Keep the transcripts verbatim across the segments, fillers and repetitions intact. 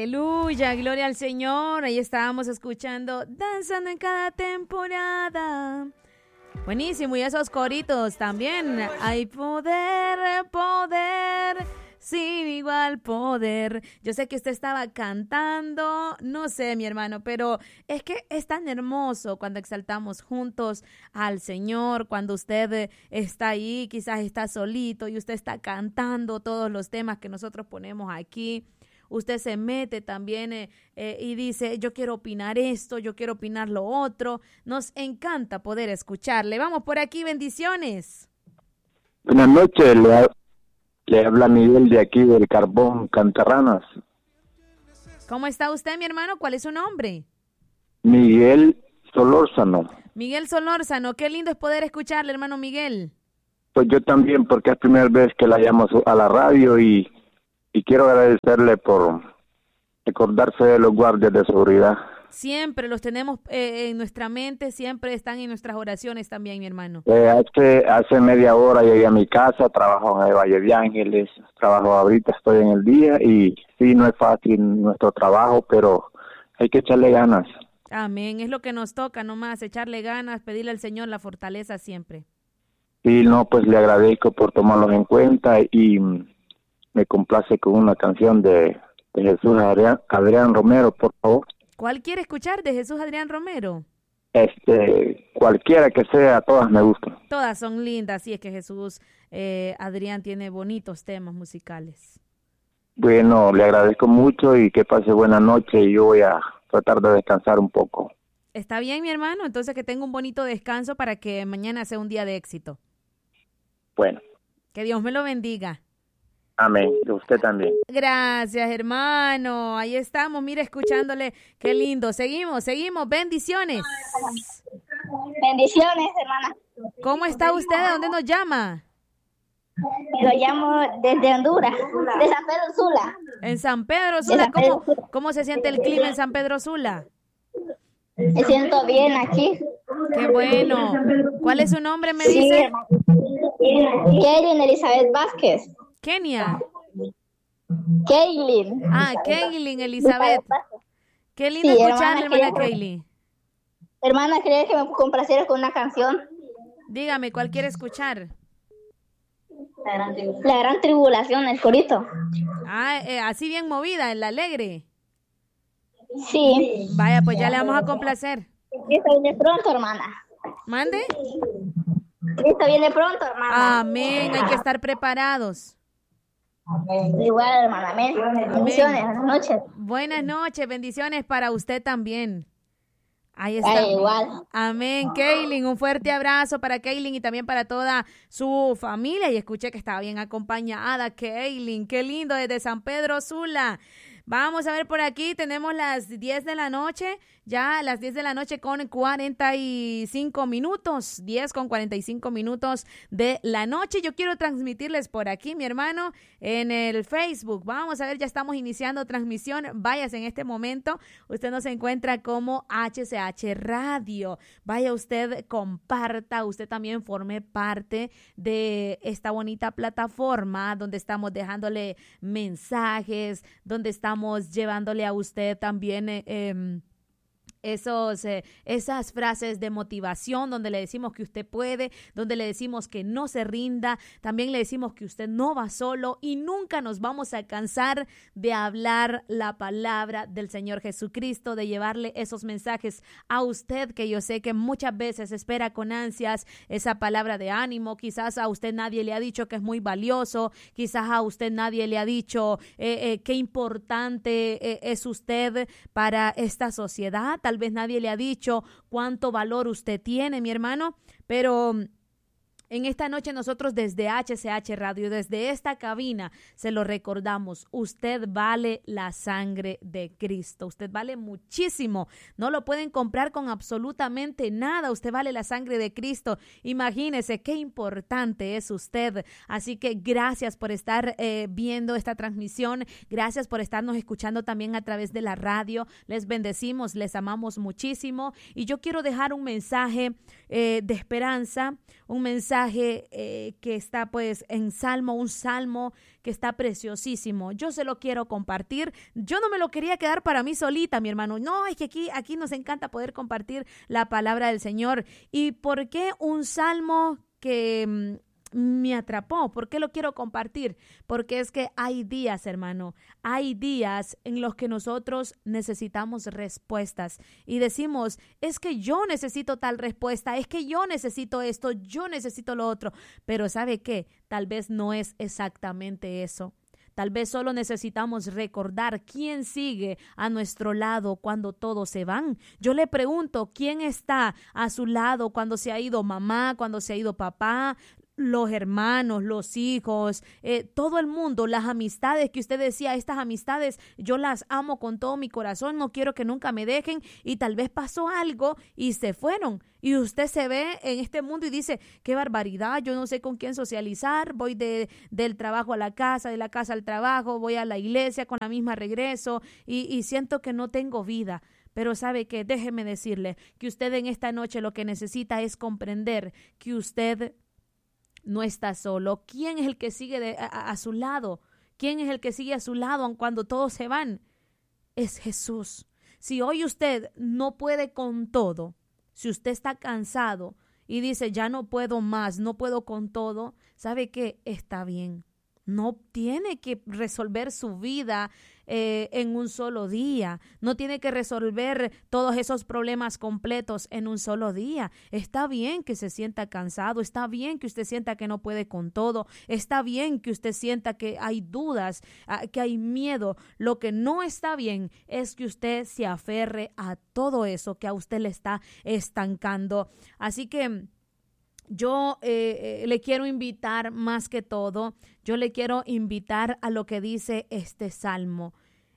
Aleluya, gloria al Señor. Ahí estábamos escuchando Danzando en cada temporada. Buenísimo, y esos coritos también. Hay poder, poder, sin igual poder. Yo sé que usted estaba cantando, no sé, mi hermano, pero es que es tan hermoso cuando exaltamos juntos al Señor, cuando usted está ahí, quizás está solito y usted está cantando todos los temas que nosotros ponemos aquí. Usted se mete también eh, eh, y dice, yo quiero opinar esto, yo quiero opinar lo otro. Nos encanta poder escucharle. Vamos por aquí, bendiciones. Buenas noches, le, ha, le habla Miguel de aquí del Carbón Cantarranas. ¿Cómo está usted, mi hermano? ¿Cuál es su nombre? Miguel Solórzano. Miguel Solórzano, qué lindo es poder escucharle, hermano Miguel. Pues yo también, porque es la primera vez que la llamo a la radio y... Y quiero agradecerle por recordarse de los guardias de seguridad. Siempre los tenemos eh, en nuestra mente, siempre están en nuestras oraciones también, mi hermano. Eh, hace, hace media hora llegué a mi casa, trabajo en el Valle de Ángeles, trabajo ahorita, estoy en el día y sí, no es fácil nuestro trabajo, pero hay que echarle ganas. Amén, es lo que nos toca nomás, echarle ganas, pedirle al Señor la fortaleza siempre. Y no, pues le agradezco por tomarlos en cuenta y... me complace con una canción de, de Jesús Adrián, Adrián Romero, por favor. ¿Cuál quiere escuchar de Jesús Adrián Romero? Este, cualquiera que sea, todas me gustan. Todas son lindas, sí, es que Jesús eh, Adrián tiene bonitos temas musicales. Bueno, le agradezco mucho y que pase buena noche y yo voy a tratar de descansar un poco. Está bien, mi hermano, entonces que tenga un bonito descanso para que mañana sea un día de éxito. Bueno. Que Dios me lo bendiga. Amén, de usted también. Gracias, hermano. Ahí estamos, mire, escuchándole. Qué lindo. Seguimos, seguimos. Bendiciones. Bendiciones, hermana. ¿Cómo está usted? ¿De dónde nos llama? Lo llamo desde Honduras, de San Pedro Sula. En San Pedro Sula. ¿Cómo, cómo se siente el clima en San Pedro Sula? Me siento bien aquí. Qué bueno. ¿Cuál es su nombre, me sí, dice? Kaylin Elizabeth Vázquez. Kenia. Kaylin. Ah, Kaylin Elizabeth. Qué lindo sí, escucharle, hermana, hermana Kaylin. Hermana, ¿crees que me complaciera con una canción? Dígame, ¿cuál quiere escuchar? La gran tribulación, la gran tribulación el corito. Ah, eh, así bien movida, en la alegre. Sí. Vaya, pues ya le vamos a complacer. Cristo viene pronto, hermana. ¿Mande? Cristo viene pronto, hermana. Amén, hay que estar preparados. Igual, hermana, amén. Bendiciones, buenas noches. Buenas noches, bendiciones para usted también. Ahí está. Ay, igual. Amén, Kaylin, un fuerte abrazo para Kaylin y también para toda su familia. Y escuché que estaba bien acompañada, Kaylin. Qué lindo, desde San Pedro Sula. Vamos a ver por aquí, tenemos las diez de la noche, ya las diez de la noche con cuarenta y cinco minutos, diez con cuarenta y cinco minutos de la noche. Yo quiero transmitirles por aquí, mi hermano, en el Facebook. Vamos a ver, ya estamos iniciando transmisión. Váyase en este momento, usted nos encuentra como H C H Radio. Vaya usted, comparta, usted también forme parte de esta bonita plataforma donde estamos dejándole mensajes, donde estamos llevándole a usted también eh, eh, esos, eh, esas frases de motivación donde le decimos que usted puede, donde le decimos que no se rinda, también le decimos que usted no va solo y nunca nos vamos a cansar de hablar la palabra del Señor Jesucristo, de llevarle esos mensajes a usted que yo sé que muchas veces espera con ansias esa palabra de ánimo. Quizás a usted nadie le ha dicho que es muy valioso, quizás a usted nadie le ha dicho eh, eh, qué importante eh, es usted para esta sociedad. Tal vez nadie le ha dicho cuánto valor usted tiene, mi hermano, pero en esta noche nosotros desde H C H Radio, desde esta cabina, se lo recordamos. Usted vale la sangre de Cristo. Usted vale muchísimo. No lo pueden comprar con absolutamente nada. Usted vale la sangre de Cristo. Imagínese qué importante es usted. Así que gracias por estar eh, viendo esta transmisión. Gracias por estarnos escuchando también a través de la radio. Les bendecimos, les amamos muchísimo. Y yo quiero dejar un mensaje eh, de esperanza, un mensaje pasaje eh, que está pues en Salmo, un salmo que está preciosísimo. Yo se lo quiero compartir. Yo no me lo quería quedar para mí solita, mi hermano. No, es que aquí, aquí nos encanta poder compartir la palabra del Señor. ¿Y por qué un salmo que me atrapó? ¿Por qué lo quiero compartir? Porque es que hay días, hermano, hay días en los que nosotros necesitamos respuestas y decimos, es que yo necesito tal respuesta, es que yo necesito esto, yo necesito lo otro, pero ¿sabe qué? Tal vez no es exactamente eso. Tal vez solo necesitamos recordar quién sigue a nuestro lado cuando todos se van. Yo le pregunto, ¿quién está a su lado cuando se ha ido mamá, cuando se ha ido papá? Los hermanos, los hijos, eh, todo el mundo, las amistades que usted decía, estas amistades yo las amo con todo mi corazón, no quiero que nunca me dejen, y tal vez pasó algo y se fueron y usted se ve en este mundo y dice, qué barbaridad, yo no sé con quién socializar, voy de, del trabajo a la casa, de la casa al trabajo, voy a la iglesia, con la misma regreso y, y siento que no tengo vida. Pero sabe que déjeme decirle que usted en esta noche lo que necesita es comprender que usted no está solo. ¿Quién es el que sigue de, a, a su lado? ¿Quién es el que sigue a su lado cuando todos se van? Es Jesús. Si hoy usted no puede con todo, si usted está cansado y dice, ya no puedo más, no puedo con todo, ¿sabe qué? Está bien. No tiene que resolver su vida eh, en un solo día. No tiene que resolver todos esos problemas completos en un solo día. Está bien que se sienta cansado. Está bien que usted sienta que no puede con todo. Está bien que usted sienta que hay dudas, que hay miedo. Lo que no está bien es que usted se aferre a todo eso que a usted le está estancando. Así que yo eh, eh, le quiero invitar más que todo, yo le quiero invitar a lo que dice este salmo.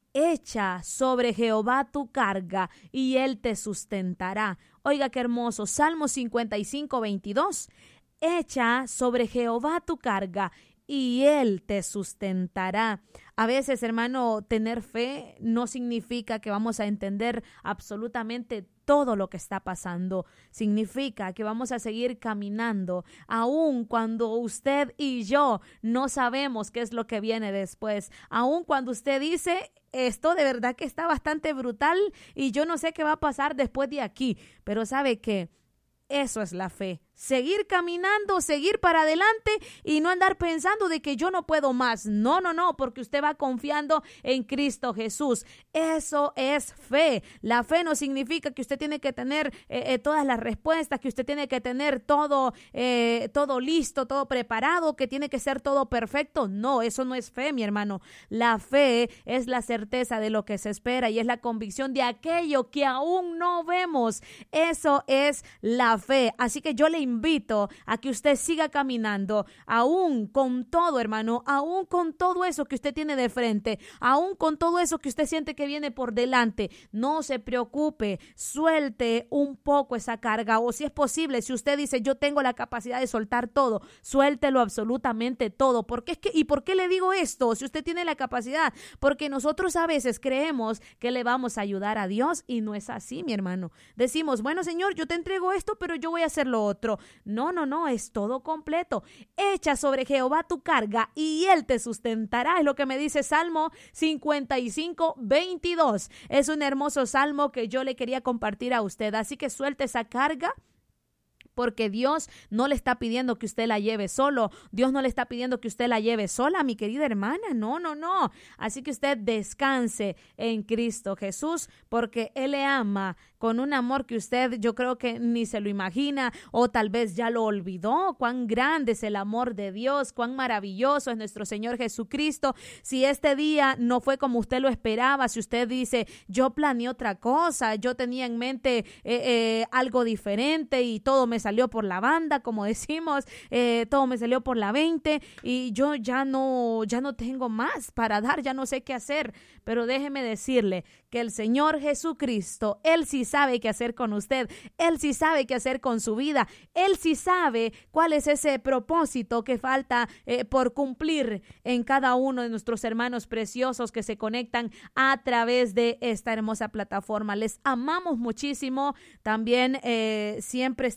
Echa sobre Jehová tu carga y él te sustentará. Oiga qué hermoso, Salmo cincuenta y cinco, veintidós. Echa sobre Jehová tu carga y él te sustentará. A veces, hermano, tener fe no significa que vamos a entender absolutamente todo lo que está pasando. Significa que vamos a seguir caminando, aun cuando usted y yo no sabemos qué es lo que viene después. Aun cuando usted dice, esto de verdad que está bastante brutal y yo no sé qué va a pasar después de aquí. Pero ¿sabe qué? Eso es la fe. Seguir caminando, seguir para adelante y no andar pensando de que yo no puedo más. No, no, no, porque usted va confiando en Cristo Jesús. Eso es fe. La fe no significa que usted tiene que tener eh, eh, todas las respuestas, que usted tiene que tener todo, eh, todo listo, todo preparado, que tiene que ser todo perfecto. No, eso no es fe, mi hermano. La fe es la certeza de lo que se espera y es la convicción de aquello que aún no vemos. Eso es la fe. Así que yo le invito a que usted siga caminando, aún con todo, hermano, aún con todo eso que usted tiene de frente, aún con todo eso que usted siente que viene por delante. No se preocupe, suelte un poco esa carga, o si es posible, si usted dice, yo tengo la capacidad de soltar todo, suéltelo absolutamente todo. Porque es que, ¿y por qué le digo esto? Si usted tiene la capacidad, porque nosotros a veces creemos que le vamos a ayudar a Dios y no es así, mi hermano. Decimos, bueno, Señor, yo te entrego esto, pero yo voy a hacer lo otro. No, no, no, es todo completo. Echa sobre Jehová tu carga y él te sustentará. Es lo que me dice Salmo cincuenta y cinco, veintidós. Es un hermoso salmo que yo le quería compartir a usted. Así que suelte esa carga, porque Dios no le está pidiendo que usted la lleve solo. Dios no le está pidiendo que usted la lleve sola, mi querida hermana. No, no, no. Así que usted descanse en Cristo Jesús, porque Él le ama con un amor que usted, yo creo que ni se lo imagina, o tal vez ya lo olvidó. Cuán grande es el amor de Dios, cuán maravilloso es nuestro Señor Jesucristo. Si este día no fue como usted lo esperaba, si usted dice, yo planeé otra cosa, yo tenía en mente eh, eh, algo diferente y todo me salió por la banda, como decimos, eh, todo me salió por la veinte y yo ya no, ya no tengo más para dar, ya no sé qué hacer. Pero déjeme decirle que el Señor Jesucristo, Él sí sabe qué hacer con usted, Él sí sabe qué hacer con su vida, Él sí sabe cuál es ese propósito que falta eh, por cumplir en cada uno de nuestros hermanos preciosos que se conectan a través de esta hermosa plataforma. Les amamos muchísimo, también eh, siempre estamos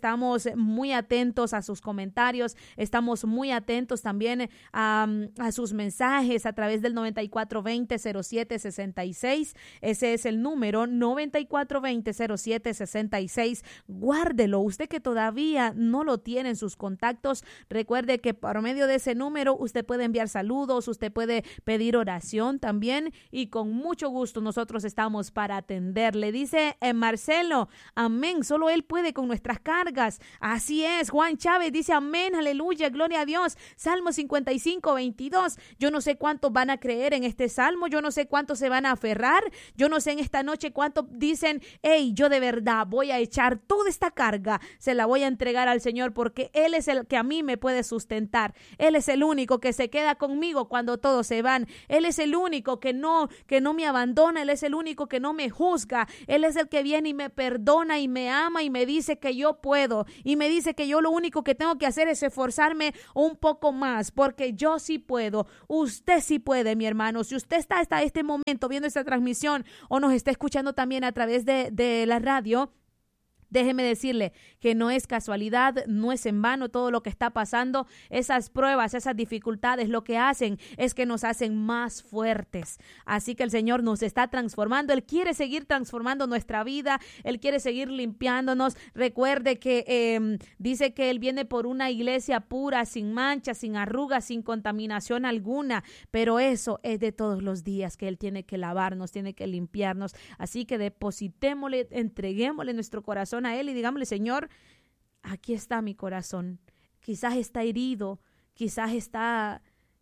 estamos muy atentos a sus comentarios, estamos muy atentos también a, a sus mensajes a través del noventa y cuatro veinte cero siete sesenta y seis. Ese es el número noventa y cuatro veinte cero siete sesenta y seis. Guárdelo. Usted que todavía no lo tiene en sus contactos, recuerde que por medio de ese número usted puede enviar saludos, usted puede pedir oración también, y con mucho gusto nosotros estamos para atenderle. Dice eh, Marcelo, amén, solo Él puede con nuestras cargas. Así es. Juan Chávez dice amén, aleluya, gloria a Dios. Salmo cincuenta y cinco, veintidós. Yo no sé cuántos van a creer en este salmo, yo no sé cuántos se van a aferrar, yo no sé en esta noche cuántos dicen, hey, yo de verdad voy a echar toda esta carga, se la voy a entregar al Señor, porque Él es el que a mí me puede sustentar. Él es el único que se queda conmigo cuando todos se van. Él es el único que no, que no me abandona. Él es el único que no me juzga. Él es el que viene y me perdona y me ama y me dice que yo puedo, y me dice que yo lo único que tengo que hacer es esforzarme un poco más, porque yo sí puedo. Usted sí puede, mi hermano. Si usted está hasta este momento viendo esta transmisión o nos está escuchando también a través de, de la radio, déjeme decirle que no es casualidad, no es en vano todo lo que está pasando. Esas pruebas, esas dificultades, lo que hacen es que nos hacen más fuertes. Así que el Señor nos está transformando. Él quiere seguir transformando nuestra vida. Él quiere seguir limpiándonos. Recuerde que eh, dice que Él viene por una iglesia pura, sin mancha, sin arrugas, sin contaminación alguna. Pero eso es de todos los días, que Él tiene que lavarnos, tiene que limpiarnos. Así que depositémosle, entreguémosle nuestro corazón a Él y digámosle, Señor, aquí está mi corazón. Quizás está herido, quizás está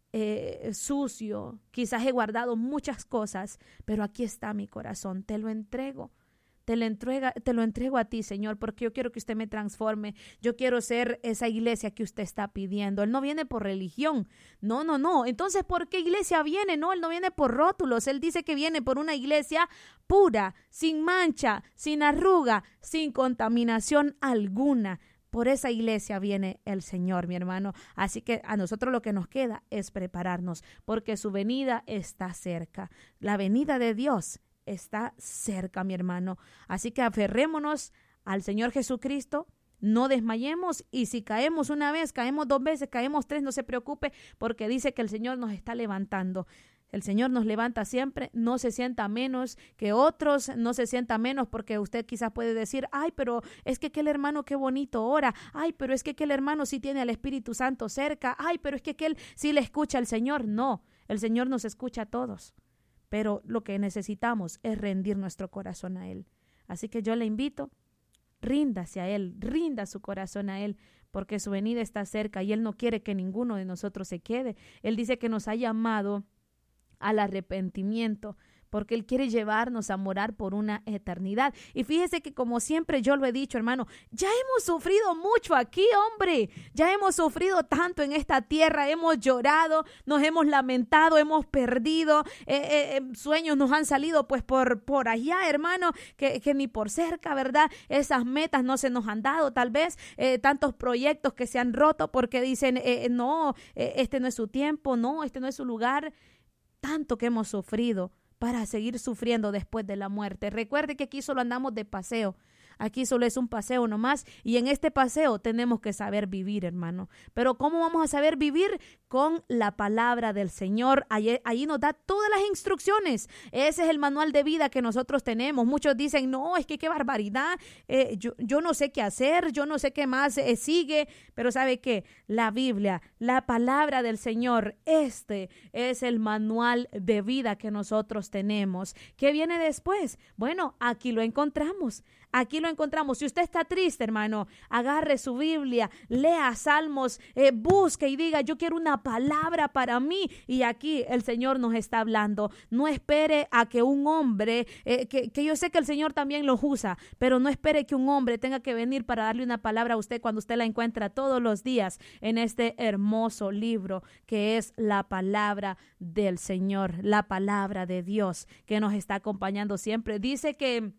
eh, sucio, quizás he guardado muchas cosas, pero aquí está mi corazón, te lo entrego. Te lo, entrega, te lo entrego a ti, Señor, porque yo quiero que usted me transforme. Yo quiero ser esa iglesia que usted está pidiendo. Él no viene por religión. No, no, no. Entonces, ¿por qué iglesia viene? No, Él no viene por rótulos. Él dice que viene por una iglesia pura, sin mancha, sin arruga, sin contaminación alguna. Por esa iglesia viene el Señor, mi hermano. Así que a nosotros lo que nos queda es prepararnos, porque su venida está cerca. La venida de Dios está cerca, mi hermano. Así que aferrémonos al Señor Jesucristo, no desmayemos, y si caemos una vez, caemos dos veces, caemos tres, no se preocupe, porque dice que el Señor nos está levantando. El Señor nos levanta siempre. No se sienta menos que otros, no se sienta menos, porque usted quizás puede decir, ay, pero es que aquel hermano qué bonito ora, ay, pero es que aquel hermano sí tiene al Espíritu Santo cerca, ay, pero es que aquel sí le escucha al Señor. No, el Señor nos escucha a todos. Pero lo que necesitamos es rendir nuestro corazón a Él. Así que yo le invito, ríndase a Él, rinda su corazón a Él, porque su venida está cerca y Él no quiere que ninguno de nosotros se quede. Él dice que nos ha llamado al arrepentimiento, porque Él quiere llevarnos a morar por una eternidad. Y fíjese que, como siempre yo lo he dicho, hermano, ya hemos sufrido mucho aquí, hombre, ya hemos sufrido tanto en esta tierra, hemos llorado, nos hemos lamentado, hemos perdido, eh, eh, sueños nos han salido pues por, por allá, hermano, que, que ni por cerca, ¿verdad? Esas metas no se nos han dado, tal vez, eh, tantos proyectos que se han roto porque dicen, eh, no, eh, este no es su tiempo, no, este no es su lugar. Tanto que hemos sufrido para seguir sufriendo después de la muerte. Recuerde que aquí solo andamos de paseo. Aquí solo es un paseo nomás, y en este paseo tenemos que saber vivir, hermano. Pero ¿cómo vamos a saber vivir? Con la palabra del Señor. Ahí, ahí nos da todas las instrucciones. Ese es el manual de vida que nosotros tenemos. Muchos dicen, no, es que qué barbaridad, eh, yo, yo no sé qué hacer, yo no sé qué más eh, sigue, pero ¿sabe qué? La Biblia, la palabra del Señor, este es el manual de vida que nosotros tenemos. ¿Qué viene después? Bueno, aquí lo encontramos. Aquí lo encontramos. Si usted está triste, hermano, agarre su Biblia, lea Salmos, eh, busque y diga, yo quiero una palabra para mí. Y aquí el Señor nos está hablando. No espere a que un hombre, eh, que, que yo sé que el Señor también los usa, pero no espere que un hombre tenga que venir para darle una palabra a usted cuando usted la encuentra todos los días en este hermoso libro que es la palabra del Señor, la palabra de Dios que nos está acompañando siempre. Dice que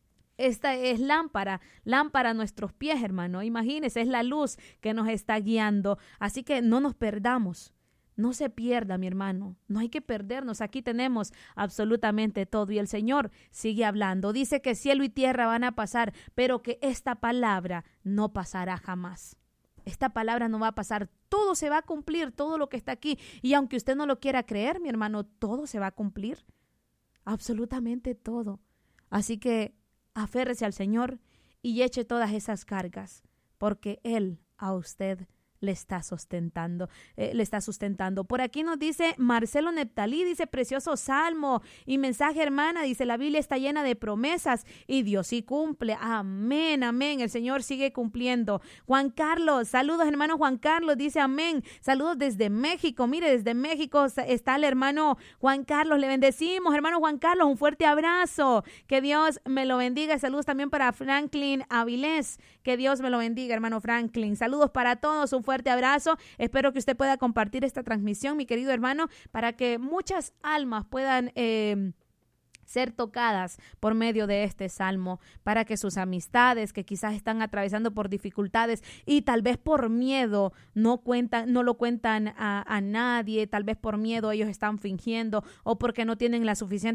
esta es lámpara, lámpara a nuestros pies, hermano. Imagínese, es la luz que nos está guiando. Así que no nos perdamos. No se pierda, mi hermano, no hay que perdernos, aquí tenemos absolutamente todo y el Señor sigue hablando. Dice que cielo y tierra van a pasar, pero que esta palabra no pasará jamás. Esta palabra no va a pasar, todo se va a cumplir, todo lo que está aquí. Y aunque usted no lo quiera creer, mi hermano, todo se va a cumplir, absolutamente todo. Así que aférrese al Señor y eche todas esas cargas, porque Él a usted le está sustentando, eh, le está sustentando. Por aquí nos dice Marcelo Neptalí, dice precioso salmo y mensaje, hermana, dice la Biblia está llena de promesas y Dios sí cumple. Amén, amén. El Señor sigue cumpliendo. Juan Carlos, saludos hermano Juan Carlos, dice amén. Saludos desde México. Mire, desde México está el hermano Juan Carlos. Le bendecimos, hermano Juan Carlos. Un fuerte abrazo. Que Dios me lo bendiga. Saludos también para Franklin Avilés. Que Dios me lo bendiga, hermano Franklin. Saludos para todos. Un fuerte abrazo. Espero que usted pueda compartir esta transmisión, mi querido hermano, para que muchas almas puedan eh, ser tocadas por medio de este salmo, para que sus amistades que quizás están atravesando por dificultades y tal vez por miedo no cuentan, no lo cuentan a, a nadie, tal vez por miedo ellos están fingiendo o porque no tienen la suficiente